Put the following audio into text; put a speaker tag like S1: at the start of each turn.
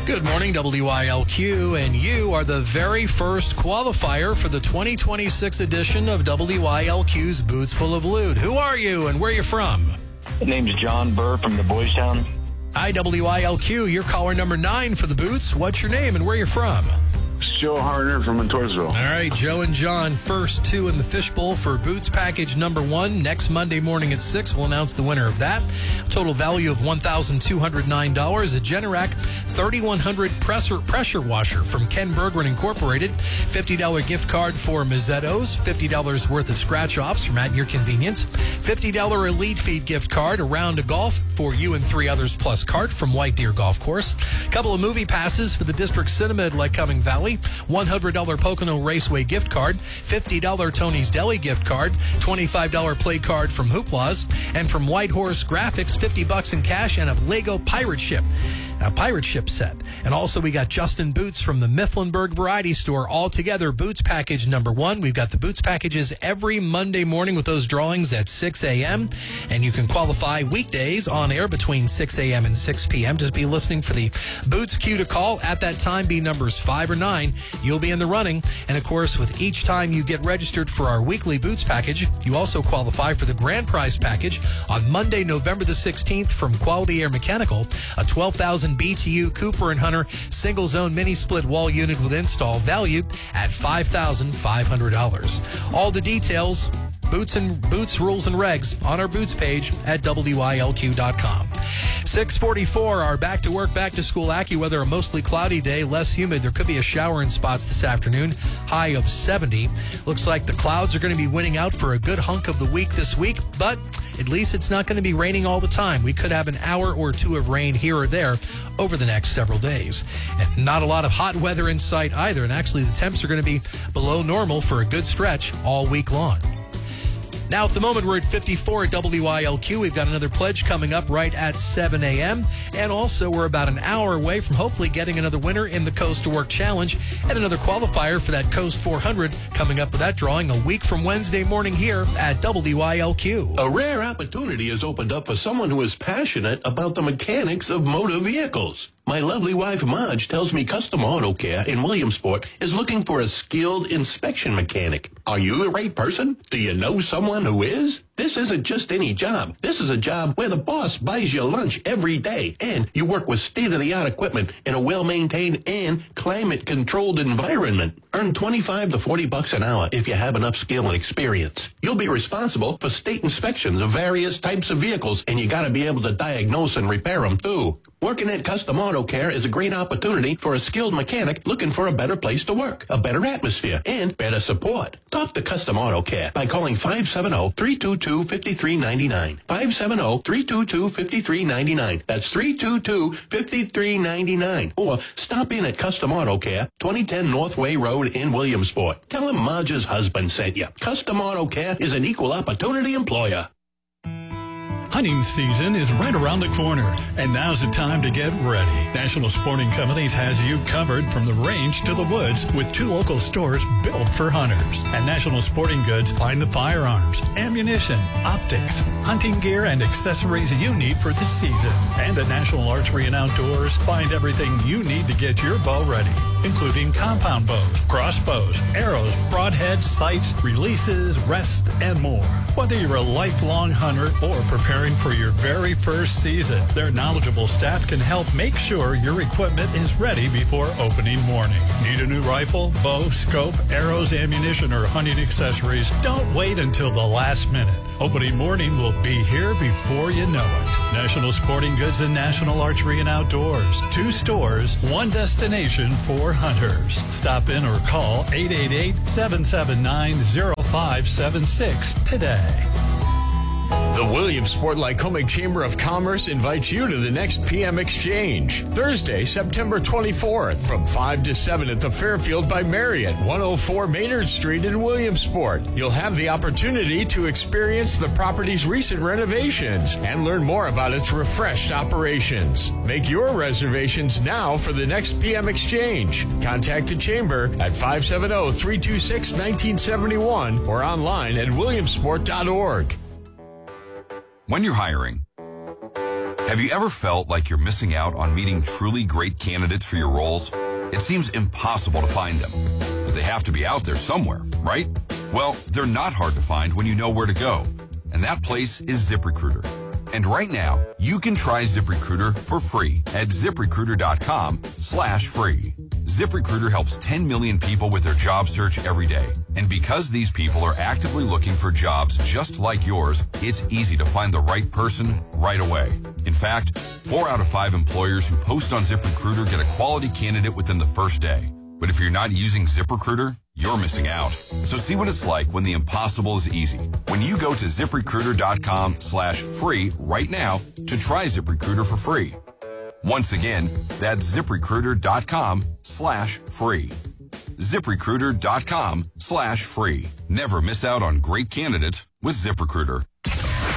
S1: Good morning, WILQ, and you are the very first qualifier for the 2026 edition of WILQ's Boots Full of Lewd. Who are you and where are you from?
S2: The name's John Burr from the Boys Town.
S1: Hi, WILQ. You're caller number 9 for the Boots. What's your name and where you're from?
S3: Joe Harner from Montoursville.
S1: All right, Joe and John, first 2 in the fishbowl for Boots package number 1. Next Monday morning at 6, we'll announce the winner of that. Total value of $1,209. A Generac 3100 pressure washer from Ken Bergren Incorporated. $50 gift card for Mazzetto's. $50 worth of scratch-offs from At Your Convenience. $50 Elite Feed gift card, a round of golf for you and 3 others plus cart from White Deer Golf Course. A couple of movie passes for the District Cinema at Lycoming Valley. $100 Pocono Raceway gift card, $50 Tony's Deli gift card, $25 play card from Hoopla's, and from White Horse Graphics, $50 in cash and a Lego pirate ship set. And also we got Justin Boots from the Mifflinburg Variety Store. All together, Boots package number 1. We've got the Boots packages every Monday morning with those drawings at 6 a.m. And you can qualify weekdays on air between 6 a.m. and 6 p.m. Just be listening for the Boots cue to call. At that time, be numbers 5 or 9. You'll be in the running. And of course, with each time you get registered for our weekly Boots package, you also qualify for the grand prize package on Monday, November the 16th from Quality Air Mechanical, a 12,000 BTU Cooper & Hunter single zone mini split wall unit with install, valued at $5,500. All the details, Boots rules and regs on our Boots page at WILQ.com. 6:44, our back to work, back to school AccuWeather, a mostly cloudy day, less humid. There could be a shower in spots this afternoon, high of 70. Looks like the clouds are going to be winning out for a good hunk of the week this week, but at least it's not going to be raining all the time. We could have an hour or 2 of rain here or there over the next several days. And not a lot of hot weather in sight either, and actually the temps are going to be below normal for a good stretch all week long. Now, at the moment, we're at 54 at WILQ. We've got another pledge coming up right at 7 a.m. And also, we're about an hour away from hopefully getting another winner in the Coast to Work Challenge and another qualifier for that Coast 400 coming up with that drawing a week from Wednesday morning here at WILQ.
S4: A rare opportunity has opened up for someone who is passionate about the mechanics of motor vehicles. My lovely wife, Marge, tells me Custom Auto Care in Williamsport is looking for a skilled inspection mechanic. Are you the right person? Do you know someone who is? This isn't just any job. This is a job where the boss buys you lunch every day, and you work with state-of-the-art equipment in a well-maintained and climate-controlled environment. Earn $25 to $40 an hour if you have enough skill and experience. You'll be responsible for state inspections of various types of vehicles, and you got to be able to diagnose and repair them, too. Working at Custom Auto Care is a great opportunity for a skilled mechanic looking for a better place to work, a better atmosphere, and better support. Talk to Custom Auto Care by calling 570-322-5399. 570-322-5399. That's 322-5399. Or stop in at Custom Auto Care, 2010 Northway Road in Williamsport. Tell them Marge's husband sent you. Custom Auto Care is an equal opportunity employer.
S5: Hunting season is right around the corner, and now's the time to get ready. National Sporting Companies has you covered from the range to the woods with 2 local stores built for hunters. At National Sporting Goods, find the firearms, ammunition, optics, hunting gear, and accessories you need for the season. And at National Archery and Outdoors, find everything you need to get your bow ready, including compound bows, crossbows, arrows, broadheads, sights, releases, rest, and more. Whether you're a lifelong hunter or preparing for your very first season, their knowledgeable staff can help make sure your equipment is ready before opening morning. Need a new rifle, bow, scope, arrows, ammunition, or hunting accessories? Don't wait until the last minute. Opening morning will be here before you know it. National Sporting Goods and National Archery and Outdoors. 2 stores, 1 destination for hunters. Stop in or call 888-779-0576 today.
S6: The Williamsport Lycoming Chamber of Commerce invites you to the next PM Exchange, Thursday, September 24th, from 5 to 7 at the Fairfield by Marriott, 104 Maynard Street in Williamsport. You'll have the opportunity to experience the property's recent renovations and learn more about its refreshed operations. Make your reservations now for the next PM Exchange. Contact the Chamber at 570-326-1971 or online at williamsport.org.
S7: When you're hiring, Have you ever felt like you're missing out on meeting truly great candidates for your roles? It seems impossible to find them, but they have to be out there somewhere, right? Well, they're not hard to find when you know where to go, and that place is ZipRecruiter. And right now, you can try ZipRecruiter for free at ZipRecruiter.com/free. ZipRecruiter helps 10 million people with their job search every day. And because these people are actively looking for jobs just like yours, it's easy to find the right person right away. In fact, 4 out of 5 employers who post on ZipRecruiter get a quality candidate within the first day. But if you're not using ZipRecruiter, you're missing out. So see what it's like when the impossible is easy. When you go to ZipRecruiter.com/free right now to try ZipRecruiter for free. Once again, that's ZipRecruiter.com/free. ZipRecruiter.com/free. Never miss out on great candidates with ZipRecruiter.